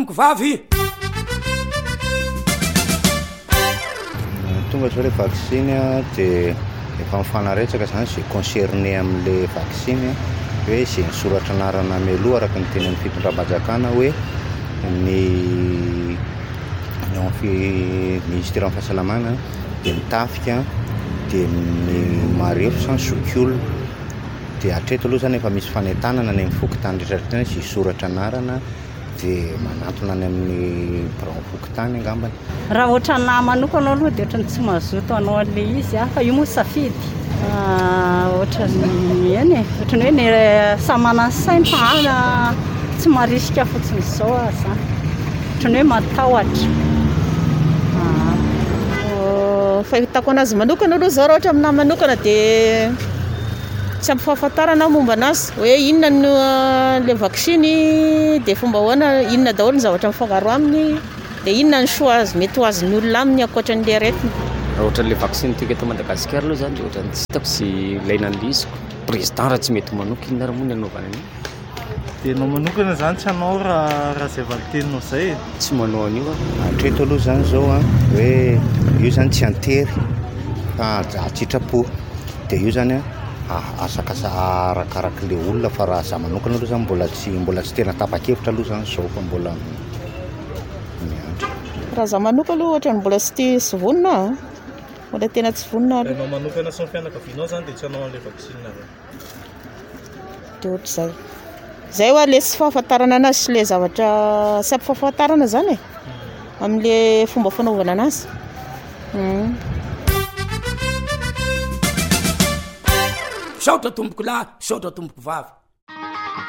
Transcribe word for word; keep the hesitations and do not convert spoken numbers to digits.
vavy tonga zao le vaccine dia efa mifanaretsaka zany zay concerné amin'le vaccine hoe zay nisoratra anarana mialoha araka ny teny amin'ny fitondram-panjakana hoe ny ministère amin'ny fahasalamana dia mitafika dia ny marefo sans zokiolona dia hatreto aloha zany efa misy fanentanana ny mifokotany rehetrarehetra zay soratra anarana dia manatona any amin'ny bran fokotany angambany. Raha ohatra nahy manokana aloha dia ohatra ny tsy mazoto anao an'le izy a fa io moa safidy ohatra ny eny e ohatra ny hoe ny samana ny sainy fa ana tsy marisika fotsiny izao aza ohatra ny hoe matahotra. Fahitako anazy manokana aloha zao raha ohatra aminahy manokana dia tsy ampy fahafantarana momba anazy hoe inona no le vaccine dia fomba hoana inona daholo ny zavatra mifangaro aminy dia inona ny soa azy mety ho azon'ny olona aminy ankoatra n'le aretina. Raha ohatra n'le vaccine tika eto Madagasikara aloha zany dia ohatra ny tsy hitako sy ilaina an'lisiko président raha tsy mety manoka inona raha moa ny anaovana an'io dia anao manokana zany tsy hanao raha raha izay valiteninao izay tsy manao an'io hatreto aloha zany zao a hoe io zany tsy antery fa atsitrapo dia io zany a asakasa arakaraka le olona fa raha za manokana aloha zany mbola tsy mbola tsy tena tapa-kevitra aloha zany zao fa mbola miandry. Raha za manokana aloha ohatra ny mbola tsy tia sy vonona mbola tena tsy vonona aloha. Anao manokana sy ny fianakavianao zany dia tsy hanao an'ilay vaccine avy dia ohatr'izay zay hoa le tsy fahafantarana anazy sy le zavatra tsy ampy fahafantarana zany e amin'le fomba fanaovana anazy. Saotra tomboko lahy, saotra tomboko vavy.